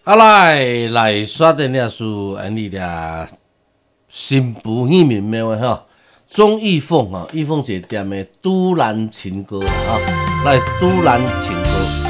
来刷电影是安尼俩新妇戏面咩话吼？钟义凤吼，义凤姐店的都兰情歌啦吼，来都兰情歌。